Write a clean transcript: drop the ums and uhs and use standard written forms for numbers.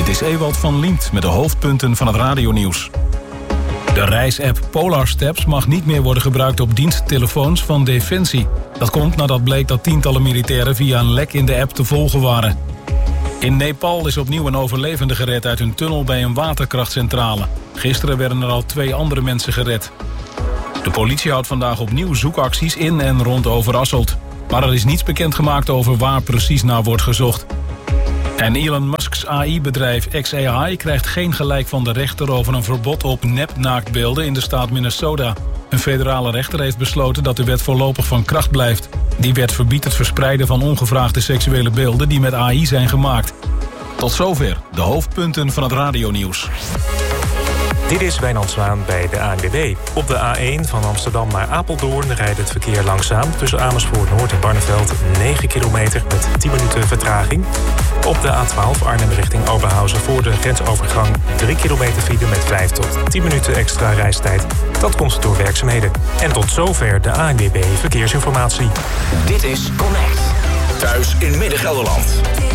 Dit is Ewald van Liemt met de hoofdpunten van het radionieuws. De reisapp Polar Steps mag niet meer worden gebruikt op diensttelefoons van Defensie. Dat komt nadat bleek dat tientallen militairen via een lek in de app te volgen waren. In Nepal is opnieuw een overlevende gered uit een tunnel bij een waterkrachtcentrale. Gisteren werden er al 2 andere mensen gered. De politie houdt vandaag opnieuw zoekacties in en rond Overasselt. Maar er is niets bekendgemaakt over waar precies naar wordt gezocht. En Elon Musk's AI-bedrijf xAI krijgt geen gelijk van de rechter over een verbod op nepnaaktbeelden in de staat Minnesota. Een federale rechter heeft besloten dat de wet voorlopig van kracht blijft. Die wet verbiedt het verspreiden van ongevraagde seksuele beelden die met AI zijn gemaakt. Tot zover de hoofdpunten van het radionieuws. Dit is Wijnand Zwaan bij de ANWB. Op de A1 van Amsterdam naar Apeldoorn rijdt het verkeer langzaam. Tussen Amersfoort Noord en Barneveld 9 kilometer met 10 minuten vertraging. Op de A12 Arnhem richting Oberhausen voor de grensovergang 3 kilometer file met 5 tot 10 minuten extra reistijd. Dat komt door werkzaamheden. En tot zover de ANWB Verkeersinformatie. Dit is Connect. Thuis in Midden-Gelderland.